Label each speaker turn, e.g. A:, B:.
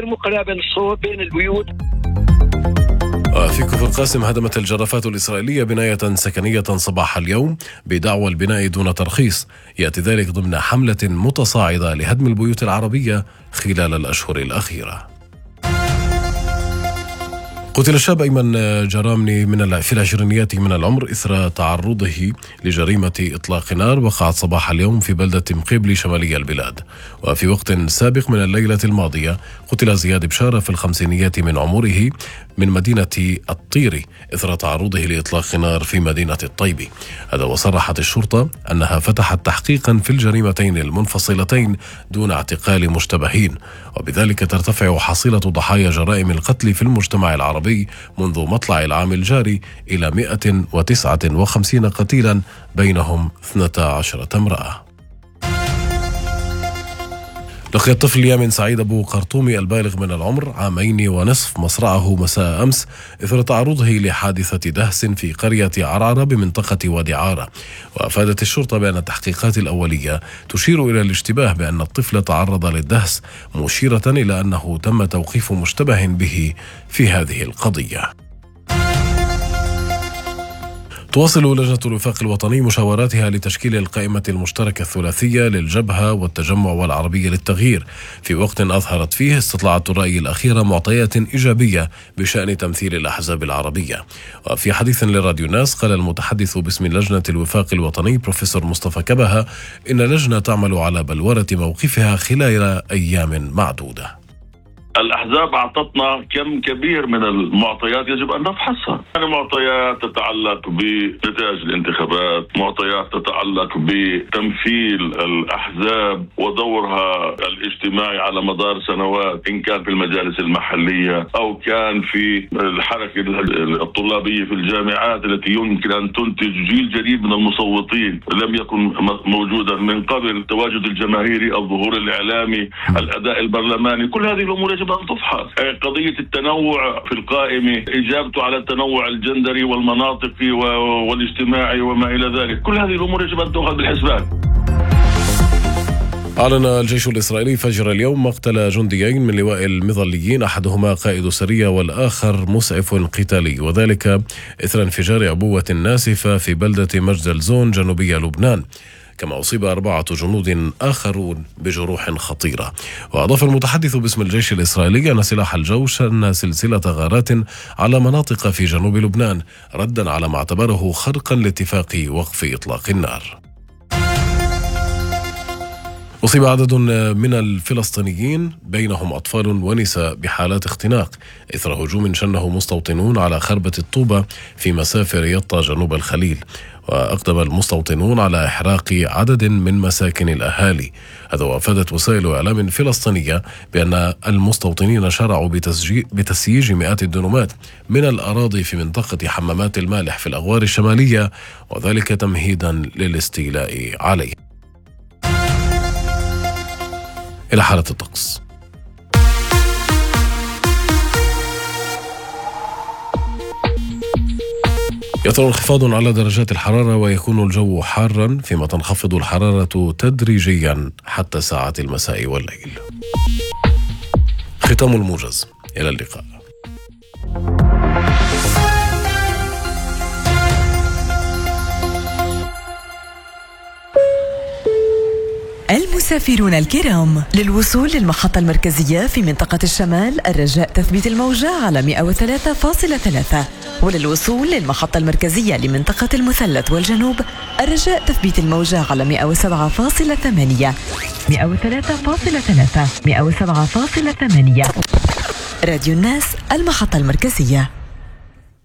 A: بيرموا قنابل الصوت بين البيوت.
B: في كفر قاسم هدمت الجرافات الإسرائيلية بناية سكنية صباح اليوم بدعوى البناء دون ترخيص، يأتي ذلك ضمن حملة متصاعدة لهدم البيوت العربية خلال الأشهر الأخيرة. قتل الشاب أيمن جرامني في العشرينيات من العمر إثر تعرضه لجريمة إطلاق نار وقعت صباح اليوم في بلدة مقبلي شمالي البلاد. وفي وقت سابق من الليلة الماضية قتل زياد بشارة في الخمسينيات من عمره من مدينة الطيري إثر تعرضه لإطلاق نار في مدينة الطيبي. هذا وصرحت الشرطة أنها فتحت تحقيقا في الجريمتين المنفصلتين دون اعتقال مشتبهين، وبذلك ترتفع حصيلة ضحايا جرائم القتل في المجتمع العربي منذ مطلع العام الجاري إلى 159 قتيلا بينهم 12 امرأة. لقي الطفل يامن سعيد أبو قرطومي البالغ من العمر 2.5 عام مصرعه مساء أمس إثر تعرضه لحادثة دهس في قرية عرعرة بمنطقة وادي عارة. وأفادت الشرطة بأن التحقيقات الأولية تشير إلى الاشتباه بأن الطفل تعرض للدهس، مشيرة إلى أنه تم توقيف مشتبه به في هذه القضية. تواصل لجنة الوفاق الوطني مشاوراتها لتشكيل القائمة المشتركة الثلاثية للجبهة والتجمع والعربية للتغيير، في وقت أظهرت فيه استطلاعات الرأي الأخيرة معطيات إيجابية بشأن تمثيل الأحزاب العربية. وفي حديث لراديو الناس قال المتحدث باسم لجنة الوفاق الوطني بروفيسور مصطفى كبهة إن اللجنة تعمل على بلورة موقفها خلال أيام معدودة.
C: الأحزاب أعطتنا كم كبير من المعطيات يجب أن نفحصها، يعني معطيات تتعلق بنتائج الانتخابات، معطيات تتعلق بتمثيل الأحزاب ودورها الاجتماعي على مدار سنوات، إن كان في المجالس المحلية أو كان في الحركة الطلابية في الجامعات التي يمكن أن تنتج جيل جديد من المصوتين لم يكن موجودا من قبل، التواجد الجماهيري، الظهور الإعلامي، الأداء البرلماني، كل هذه الأمور يجب أن تفحص. قضية التنوع في القائمة، إجابته على التنوع الجندري والمناطقي والاجتماعي وما إلى ذلك، كل هذه الأمور يجب أن تؤخذ بالحسبان.
B: أعلن الجيش الإسرائيلي فجر اليوم مقتل جنديين من لواء المظليين، أحدهما قائد سرية والآخر مسعف قتالي، وذلك إثر انفجار عبوة ناسفة في بلدة مجدل-زون جنوبي لبنان. كما أصيب 4 جنود آخرون بجروح خطيرة. وأضاف المتحدث باسم الجيش الإسرائيلي أن سلاح الجو شن سلسلة غارات على مناطق في جنوب لبنان ردا على ما اعتبره خرقا لاتفاق وقف إطلاق النار. أصيب عدد من الفلسطينيين بينهم أطفال ونساء بحالات اختناق إثر هجوم شنه مستوطنون على خربة الطوبة في مسافر يطا جنوب الخليل. وأقدم المستوطنون على إحراق عدد من مساكن الأهالي. هذا وأفادت وسائل إعلام فلسطينية بأن المستوطنين شرعوا بتسييج مئات الدنومات من الأراضي في منطقة حمامات المالح في الأغوار الشمالية، وذلك تمهيدا للاستيلاء عليه. إلى حالة الطقس. يطرأ انخفاض على درجات الحرارة ويكون الجو حارا، فيما تنخفض الحرارة تدريجيا حتى ساعات المساء والليل. ختام الموجز، إلى اللقاء.
D: المسافرون الكرام، للوصول للمحطة المركزية في منطقة الشمال الرجاء تثبيت الموجة على 103.3، وللوصول للمحطة المركزية لمنطقة المثلث والجنوب الرجاء تثبيت الموجة على 107.8. 103.3 107.8. راديو الناس، المحطة المركزية.